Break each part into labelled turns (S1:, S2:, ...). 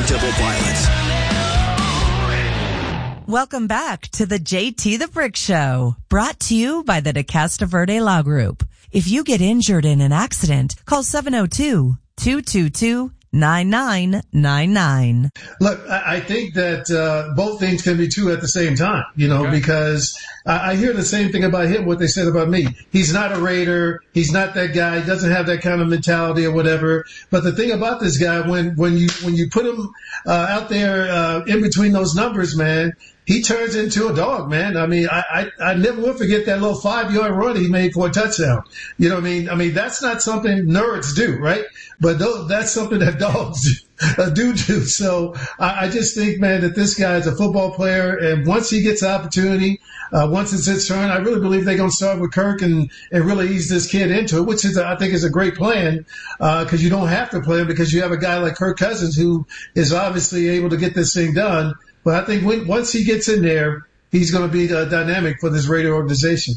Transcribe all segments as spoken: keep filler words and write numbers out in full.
S1: Daredevil Violence.
S2: Welcome back to the J T the Brick Show, brought to you by the DeCasta Verde Law Group. If you get injured in an accident, call seven oh two, two two two, nine nine nine nine.
S3: Look, I think that uh, both things can be true at the same time, you know, okay. because I, I hear the same thing about him, what they said about me. He's not a Raider. He's not that guy. He doesn't have that kind of mentality or whatever. But the thing about this guy, when, when you when you put him uh, out there uh, in between those numbers, man, he turns into a dog, man. I mean, I, I, I never will forget that little five-yard run he made for a touchdown. You know what I mean? I mean, that's not something nerds do, right? But those, that's something that dogs do, do do. So I, I just think, man, that this guy is a football player. And once he gets the opportunity, uh, once it's his turn, I really believe they're going to start with Kirk and, and really ease this kid into it, which is, I think, is a great plan, uh, because you don't have to play him because you have a guy like Kirk Cousins who is obviously able to get this thing done. But I think when, once he gets in there, he's going to be uh, dynamic for this Raider organization.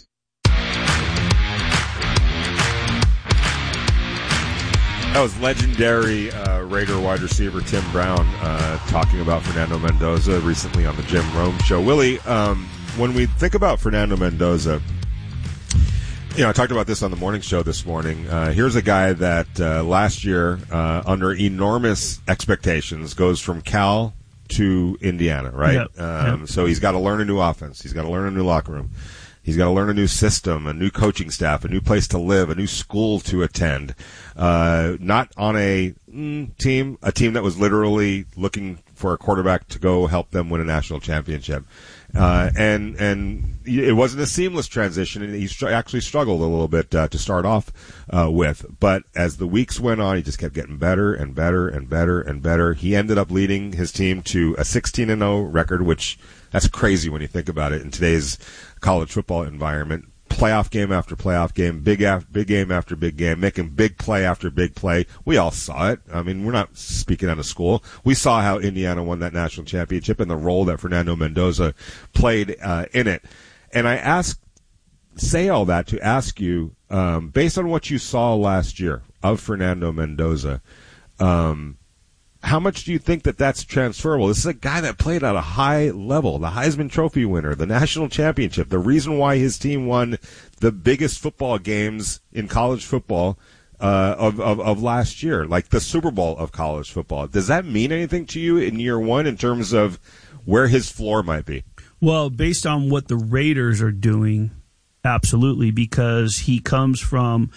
S4: That was legendary uh, Raider wide receiver Tim Brown uh, talking about Fernando Mendoza recently on the Jim Rome Show. Willie, um, when we think about Fernando Mendoza, you know, I talked about this on the morning show this morning. Uh, here's a guy that uh, last year, uh, under enormous expectations, goes from Cal to Indiana, right? Yep. Um, yep. So he's got to learn a new offense. He's got to learn a new locker room. He's got to learn a new system, a new coaching staff, a new place to live, a new school to attend. Uh, not on a mm, team, a team that was literally looking for a quarterback to go help them win a national championship. Uh, and, and it wasn't a seamless transition, and he str- actually struggled a little bit, uh, to start off, uh, with. But as the weeks went on, he just kept getting better and better and better and better. He ended up leading his team to a sixteen and oh record, which that's crazy when you think about it in today's college football environment. Playoff game after playoff game, big af- big game after big game, making big play after big play. We all saw it. I mean, we're not speaking out of school. We saw how Indiana won that national championship and the role that Fernando Mendoza played uh, in it. And I ask, say all that to ask you, um, based on what you saw last year of Fernando Mendoza, um, how much do you think that that's transferable? This is a guy that played at a high level, the Heisman Trophy winner, the national championship, the reason why his team won the biggest football games in college football uh, of, of, of last year, like the Super Bowl of college football. Does that mean anything to you in year one in terms of where his floor might be?
S5: Well, based on what the Raiders are doing, absolutely, because he comes from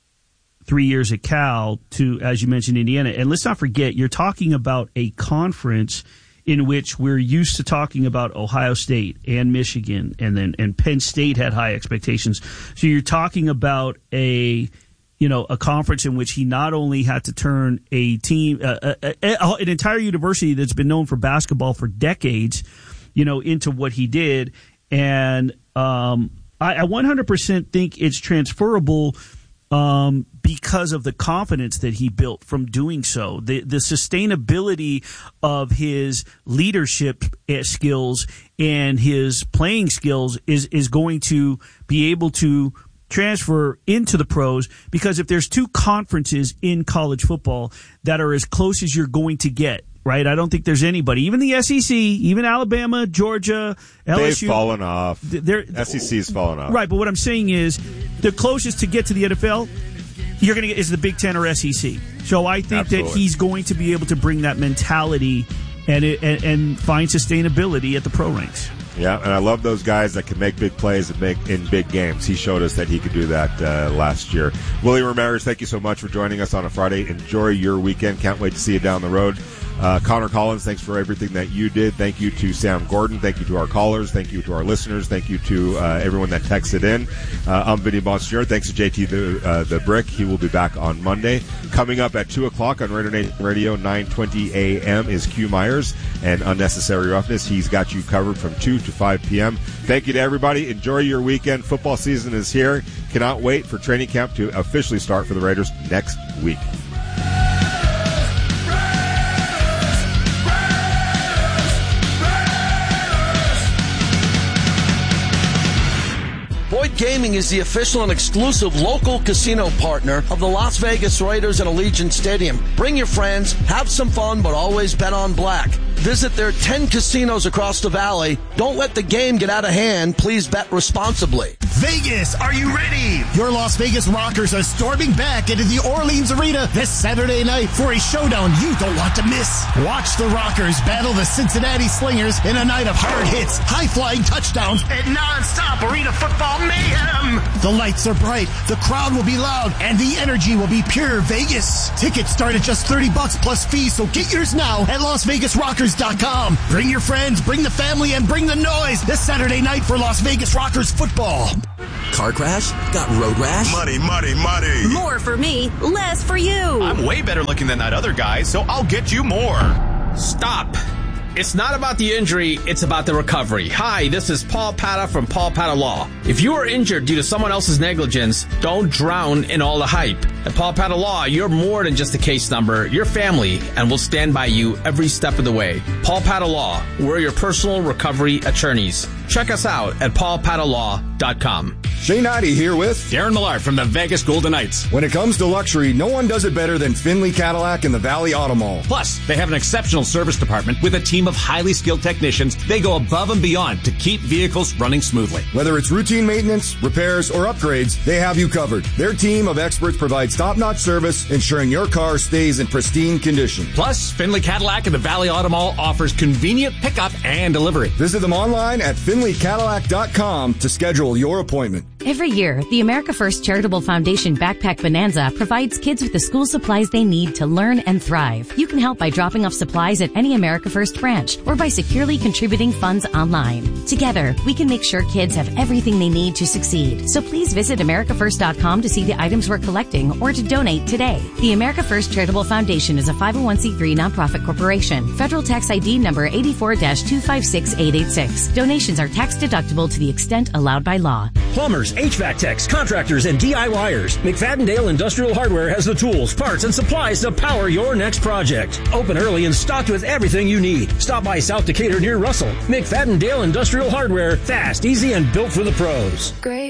S5: three years at Cal to, as you mentioned, Indiana. And let's not forget, you're talking about a conference in which we're used to talking about Ohio State and Michigan, and then and Penn State had high expectations. So you're talking about a, you know, a conference in which he not only had to turn a team, uh, a, a, an entire university that's been known for basketball for decades, you know, into what he did. And um, I, I one hundred percent think it's transferable Um, because of the confidence that he built from doing so, the the sustainability of his leadership skills and his playing skills is is going to be able to transfer into the pros, because if there's two conferences in college football that are as close as you're going to get, right? I don't think there's anybody, even the S E C, even Alabama, Georgia, L S U.
S4: They've fallen off.
S5: They're,
S4: S E C's fallen off.
S5: Right, but what I'm saying is the closest to get to the N F L you're going to get is the Big Ten or S E C. So I think Absolutely. that he's going to be able to bring that mentality and, it, and and find sustainability at the pro ranks.
S4: Yeah, and I love those guys that can make big plays and make in big games. He showed us that he could do that uh, last year. Willie Ramirez, thank you so much for joining us on a Friday. Enjoy your weekend. Can't wait to see you down the road. Uh, Connor Collins, thanks for everything that you did. Thank you to Sam Gordon. Thank you to our callers. Thank you to our listeners. Thank you to uh, everyone that texted in. Uh, I'm Vinny Bonsignore. Thanks to J T the, uh, the Brick. He will be back on Monday. Coming up at two o'clock on Raider Nation Radio, nine twenty a.m. is Q Myers and Unnecessary Roughness. He's got you covered from two to five p.m. Thank you to everybody. Enjoy your weekend. Football season is here. Cannot wait for training camp to officially start for the Raiders next week.
S1: Gaming is the official and exclusive local casino partner of the Las Vegas Raiders and Allegiant Stadium. Bring your friends, have some fun, but always bet on black. Visit their ten casinos across the valley. Don't let the game get out of hand. Please bet responsibly.
S6: Vegas, are you ready? Your Las Vegas Rockers are storming back into the Orleans Arena this Saturday night for a showdown you don't want to miss. Watch the Rockers battle the Cincinnati Slingers in a night of hard hits, high-flying touchdowns, and non-stop arena football mayhem. The lights are bright, the crowd will be loud, and the energy will be pure Vegas. Tickets start at just thirty bucks plus fees, so get yours now at Las Vegas Rockers dot com. Bring your friends, bring the family, and bring the noise this Saturday night for Las Vegas Rockers football.
S7: Car crash? Got road rash?
S8: Money, money, money.
S9: More for me, less for you.
S10: I'm way better looking than that other guy, so I'll get you more.
S11: Stop. It's not about the injury, it's about the recovery. Hi, this is Paul Pata from Paul Pata Law. If you are injured due to someone else's negligence, don't drown in all the hype. At Paul Pata Law, you're more than just a case number. You're family, and we'll stand by you every step of the way. Paul Pata Law, we're your personal recovery attorneys. Check us out at paul pata law dot com.
S12: Shane Hottie here with
S13: Darren Millard from the Vegas Golden Knights.
S12: When it comes to luxury, no one does it better than Finley Cadillac and the Valley Auto Mall.
S13: Plus, they have an exceptional service department with a team of highly skilled technicians. They go above and beyond to keep vehicles running smoothly.
S12: Whether it's routine maintenance, repairs, or upgrades, they have you covered. Their team of experts provides top-notch service, ensuring your car stays in pristine condition.
S13: Plus, Finley Cadillac and the Valley Auto Mall offers convenient pickup and delivery.
S12: Visit them online at finley cadillac dot com to schedule your appointment.
S14: Every year, the America First Charitable Foundation Backpack Bonanza provides kids with the school supplies they need to learn and thrive. You can help by dropping off supplies at any America First branch or by securely contributing funds online. Together, we can make sure kids have everything they need to succeed. So please visit america first dot com to see the items we're collecting or to donate today. The America First Charitable Foundation is a five oh one c three nonprofit corporation. Federal tax I D number eighty-four dash two five six eight eight six. Donations are tax deductible to the extent allowed by law.
S15: Plumbers, H V A C techs, contractors, and DIYers. McFadden-Dale Industrial Hardware has the tools, parts, and supplies to power your next project. Open early and stocked with everything you need. Stop by South Decatur near Russell. McFadden-Dale Industrial Hardware. Fast, easy, and built for the pros.
S16: Great.